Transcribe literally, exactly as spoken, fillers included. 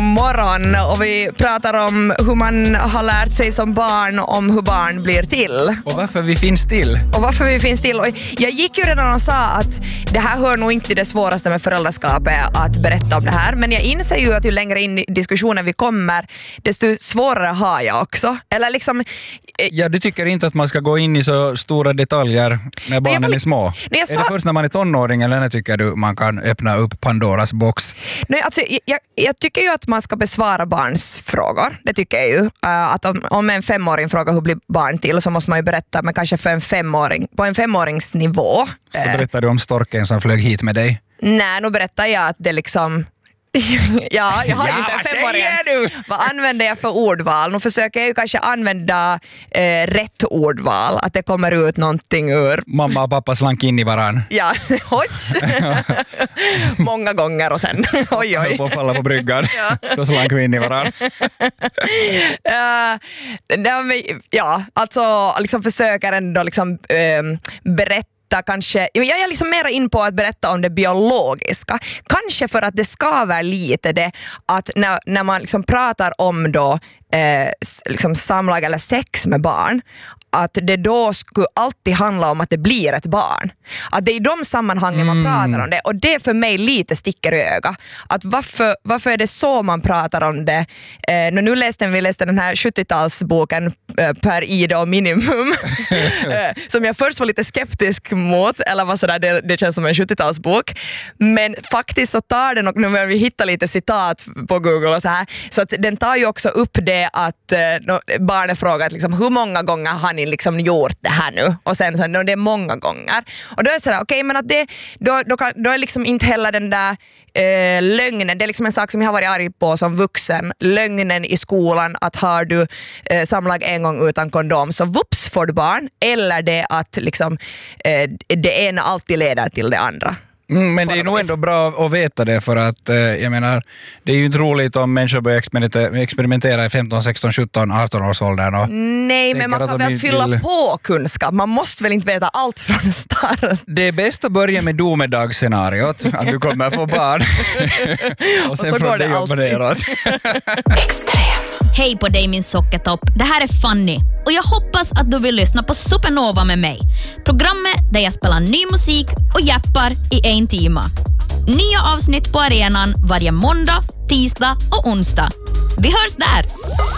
morgon och vi pratar om hur man har lärt sig som barn om hur barn blir till. Och varför vi finns till. Och varför vi finns till. Och jag gick ju redan och sa att det här hör nog inte till det svåraste med föräldraskapet att berätta om det här. Men jag inser ju att ju längre in i diskussionen vi kommer, desto svårare har jag också. Eller liksom... Ja, du tycker inte att man ska gå in i så stora detaljer när barnen jag, är små. Nej, sa... Är det först när man är tonåring eller när tycker du man kan öppna upp Pandoras box? Nej, alltså, jag, jag tycker ju att man ska besvara barns frågor. Det tycker jag ju. Uh, att om, om en femåring frågar hur blir barn till, så måste man ju berätta, men kanske för en femåring, på en femåringsnivå. Så berättar du om storken som flög hit med dig? Nej, nu berättar jag att det liksom... ja, jag har ja, inte en femåring. Du? Vad använder jag för ordval? Nu försöker jag ju kanske använda eh, rätt ordval. Att det kommer ut någonting ur... Mamma och pappa slank in i varann. Ja, oj. Många gånger och sen. oj, oj. På att falla på bryggan. Ja. Då slank vi in i varann. uh, ja, alltså liksom försöker ändå liksom uh, berätta kanske, jag är liksom mer in på att berätta om det biologiska. Kanske för att det skaver lite det att när, när man liksom pratar om då eh, liksom samlag eller sex med barn, att det då skulle alltid handla om att det blir ett barn. Att det är i de sammanhangen man mm. pratar om det. Och det för mig lite sticker i öga. Att varför, varför är det så man pratar om det? Eh, nu läste vi läste den här sjuttiotalsboken eh, Per Ida och Minimum. eh, som jag först var lite skeptisk mot. Eller vad sådär, det, det känns som en sjuttiotalsbok. Men faktiskt så tar den, och nu när vi hittar lite citat på Google och så här. Så att den tar ju också upp det att eh, barnet frågar liksom, hur många gånger har ni liksom gjort det här nu? Och sen så no, det är många gånger. Och då är det sådär, okej, okay, men att det, då, då, kan, då är liksom inte heller den där eh, lögnen, det är liksom en sak som jag har varit arg på som vuxen. Lögnen i skolan att har du eh, samlag en gång utan kondom så vups får du barn. Eller det att liksom eh, det ena alltid leder till det andra. Mm, men det är nog ändå bra att veta det, för att eh, jag menar, det är ju inte roligt om människor börjar experimentera, experimentera i femton, sexton, sjutton, arton års åldern. Och nej, men man kan väl fylla vill... på kunskap. Man måste väl inte veta allt från start. Det är bäst att börja med domedagsscenariot, att du kommer få barn. och sen och så går det alltid. Extrem. Hej på dig min sockertopp, det här är Fanny och jag hoppas att du vill lyssna på Supernova med mig. Programmet där jag spelar ny musik och jappar i en timme. Nya avsnitt på arenan varje måndag, tisdag och onsdag. Vi hörs där!